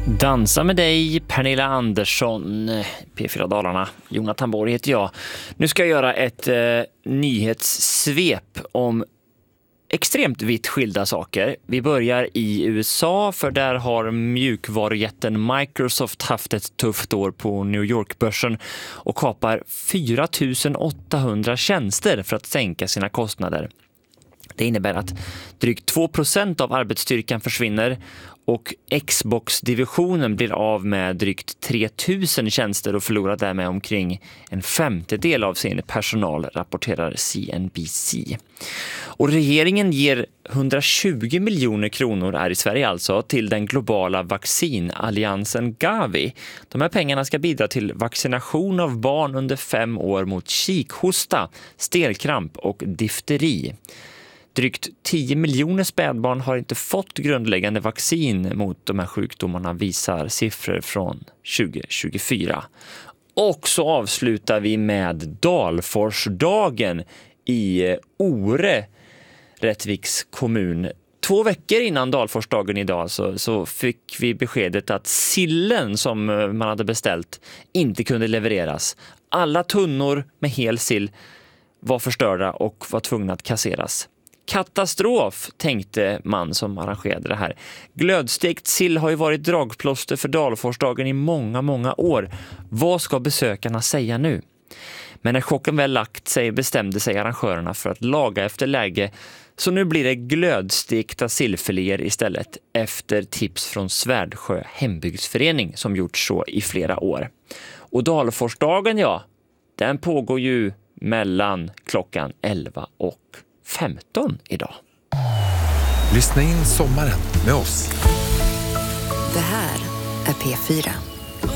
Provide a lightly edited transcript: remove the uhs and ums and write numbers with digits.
Dansa med dig, Pernilla Andersson, P4 Dalarna. Jonathan Borg heter jag. Nu ska jag göra ett nyhetssvep om extremt vitt skilda saker. Vi börjar i USA, för där har mjukvarujätten Microsoft haft ett tufft år på New York-börsen och kapar 4 800 tjänster för att sänka sina kostnader. Det innebär att drygt 2% av arbetsstyrkan försvinner och Xbox-divisionen blir av med drygt 3000 tjänster och förlorar därmed omkring en femtedel av sin personal, rapporterar CNBC. Och regeringen ger 120 miljoner kronor här i Sverige alltså till den globala vaccinalliansen Gavi. De här pengarna ska bidra till vaccination av barn under 5 år mot kikhosta, stelkramp och difteri. Drygt 10 miljoner spädbarn har inte fått grundläggande vaccin mot de här sjukdomarna, visar siffror från 2024. Och så avslutar vi med Dalforsdagen i Ore, Rättviks kommun. 2 veckor innan Dalforsdagen idag så fick vi beskedet att sillen som man hade beställt inte kunde levereras. Alla tunnor med hel sill var förstörda och var tvungna att kasseras. Katastrof, tänkte man som arrangerade det här. Glödstekt sill har ju varit dragplåster för Dalforsdagen i många år. Vad ska besökarna säga nu? Men när chocken väl lagt sig bestämde sig arrangörerna för att laga efter läge. Så nu blir det glödstekta sillfiléer istället, efter tips från Svärdsjö hembygdsförening som gjort så i flera år. Och Dalforsdagen, ja, den pågår ju mellan klockan 11 och 15 idag. Lyssna in sommaren med oss. Det här är P4.